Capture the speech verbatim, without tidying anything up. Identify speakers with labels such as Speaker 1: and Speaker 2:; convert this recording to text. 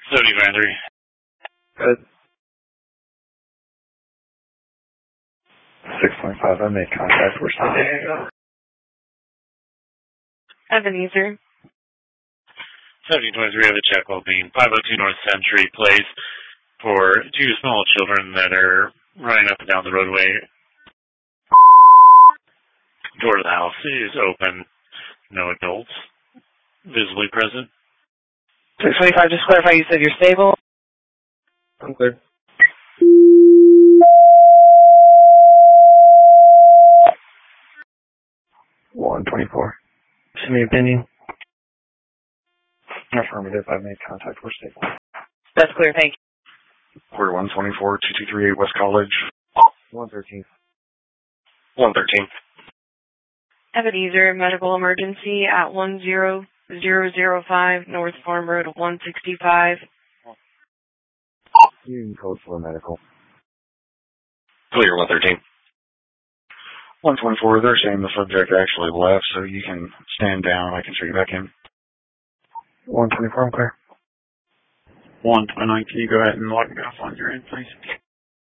Speaker 1: seventy-nine three.
Speaker 2: Good. six point five, I made contact. We're still hang up.
Speaker 3: Ebenezer.
Speaker 1: seventy twenty-three, I have a check while being five oh two North Century Place for two small children that are running up and down the roadway. Door to the house is open. No adults visibly present.
Speaker 3: six twenty-five, just clarify, you said you're stable?
Speaker 2: I'm clear. one twenty-four. Send me opinion. Affirmative, I made contact. We're stable.
Speaker 3: That's clear, thank you.
Speaker 2: Quarter one twenty-four, two two three eight West College. one thirteen.
Speaker 4: one thirteen.
Speaker 3: Ebenezer, medical emergency at one zero zero zero five North Farm Road one sixty-five.
Speaker 2: Union code for medical.
Speaker 4: Clear, one thirteen.
Speaker 2: one twenty-four, they're saying the subject actually left, so you can stand down. I can take you back in. one twenty-four, I'm clear. one twenty-nine, can you go ahead and log me off on your end, please?